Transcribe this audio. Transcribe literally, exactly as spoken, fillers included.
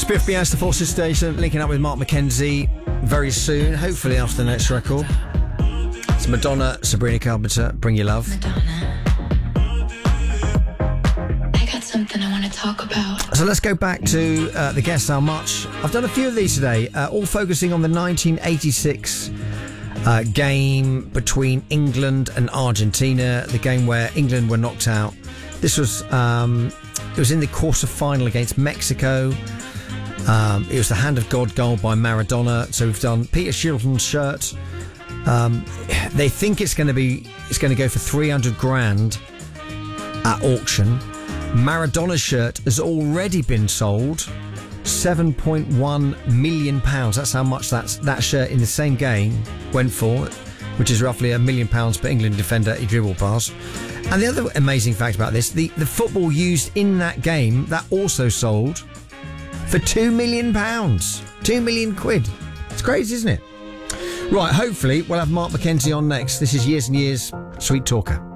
Spiff Bias, the Forces Station, linking up with Mark McKenzie very soon, hopefully after the next record. It's Madonna, Sabrina Carpenter, Bring Your Love. Madonna, I got something I want to talk about. So let's go back to uh, the Guess How Much. I've done a few of these today, uh, all focusing on the nineteen eighty-six uh, game between England and Argentina, the game where England were knocked out. This was um, it was in the quarter-final against Mexico. Um, it was the Hand of God goal by Maradona. So we've done Peter Shilton's shirt. Um, they think it's going to be it's going to go for three hundred grand at auction. Maradona's shirt has already been sold, seven point one million pounds. That's how much that's, that shirt in the same game went for, which is roughly a million pounds per England defender he dribbled past. And the other amazing fact about this, the, the football used in that game, that also sold for two million pounds. two million quid. It's crazy, isn't it? Right, hopefully we'll have Mark McKenzie on next. This is Years and Years, Sweet Talker.